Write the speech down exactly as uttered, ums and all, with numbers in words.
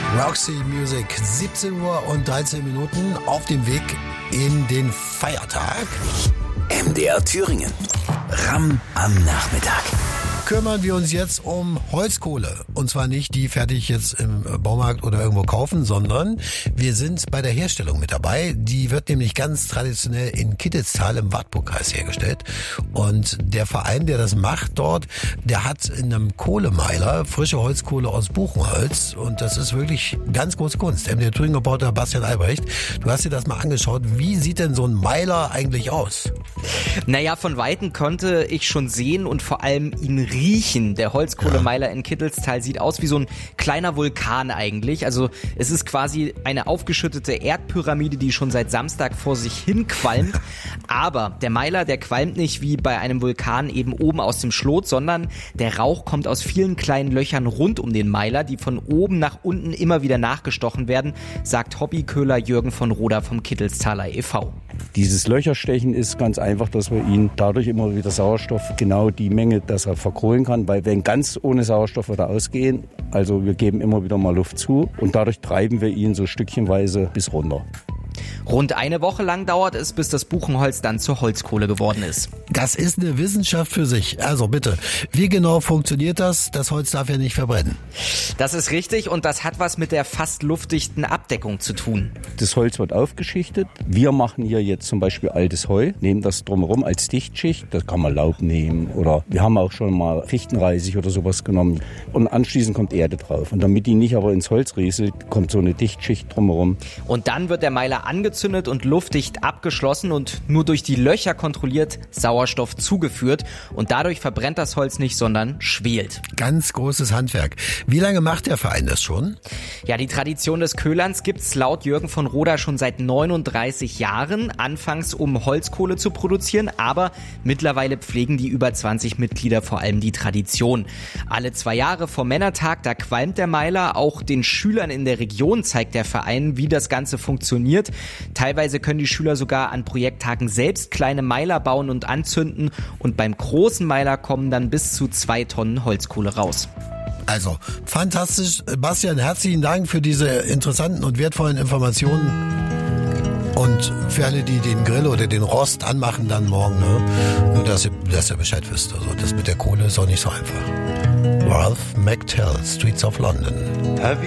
Roxy Music, siebzehn Uhr und dreizehn Minuten auf dem Weg in den Feiertag. M D R Thüringen. Ram am Nachmittag. Kümmern wir uns jetzt um Holzkohle. Und zwar nicht die fertig jetzt im Baumarkt oder irgendwo kaufen, sondern wir sind bei der Herstellung mit dabei. Die wird nämlich ganz traditionell in Kittelstal im Wartburgkreis hergestellt. Und der Verein, der das macht dort, der hat in einem Kohlemeiler frische Holzkohle aus Buchenholz. Und das ist wirklich ganz große Kunst. M D R Thüringen-Reporter Bastian Albrecht, du hast dir das mal angeschaut. Wie sieht denn so ein Meiler eigentlich aus? Naja, von Weitem konnte ich schon sehen und vor allem ihn riechen. Der Holzkohlemeiler in Kittelstal sieht aus wie so ein kleiner Vulkan eigentlich. Also es ist quasi eine aufgeschüttete Erdpyramide, die schon seit Samstag vor sich hin qualmt. Aber der Meiler, der qualmt nicht wie bei einem Vulkan eben oben aus dem Schlot, sondern der Rauch kommt aus vielen kleinen Löchern rund um den Meiler, die von oben nach unten immer wieder nachgestochen werden, sagt Hobbyköhler Jürgen von Roda vom Kittelstaler e V Dieses Löcherstechen ist ganz einfach, dass wir ihn dadurch immer wieder Sauerstoff, genau die Menge, dass er verkohlen kann, weil wenn ganz ohne Sauerstoff wieder ausgehen, also wir geben immer wieder mal Luft zu und dadurch treiben wir ihn so stückchenweise bis runter. Rund eine Woche lang dauert es, bis das Buchenholz dann zur Holzkohle geworden ist. Das ist eine Wissenschaft für sich. Also bitte, wie genau funktioniert das? Das Holz darf ja nicht verbrennen. Das ist richtig und das hat was mit der fast luftdichten Abdeckung zu tun. Das Holz wird aufgeschichtet. Wir machen hier jetzt zum Beispiel altes Heu, nehmen das drumherum als Dichtschicht. Das kann man Laub nehmen oder wir haben auch schon mal Fichtenreisig oder sowas genommen. Und anschließend kommt Erde drauf. Und damit die nicht aber ins Holz rieselt, kommt so eine Dichtschicht drumherum. Und dann wird der Meiler angezündet und luftdicht abgeschlossen und nur durch die Löcher kontrolliert Sauerstoff zugeführt. Und dadurch verbrennt das Holz nicht, sondern schwelt. Ganz großes Handwerk. Wie lange macht der Verein das schon? Ja, die Tradition des Köhlerns gibt's laut Jürgen von Roda schon seit neununddreißig Jahren. Anfangs um Holzkohle zu produzieren, aber mittlerweile pflegen die über zwanzig Mitglieder vor allem die Tradition. Alle zwei Jahre vor Männertag, da qualmt der Meiler. Auch den Schülern in der Region zeigt der Verein, wie das Ganze funktioniert. Teilweise können die Schüler sogar an Projekttagen selbst kleine Meiler bauen und anzünden. Und beim großen Meiler kommen dann bis zu zwei Tonnen Holzkohle raus. Also, fantastisch. Bastian, herzlichen Dank für diese interessanten und wertvollen Informationen. Und für alle, die den Grill oder den Rost anmachen dann morgen, ne? Nur, dass ihr, dass ihr Bescheid wisst. Also, das mit der Kohle ist auch nicht so einfach. Ralph McTell, Streets of London. Have you